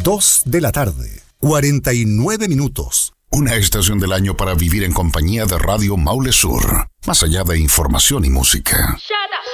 2 de la tarde, 49 minutos. Una estación del año para vivir en compañía de Radio Maule Sur. Más allá de información y música. Shut up.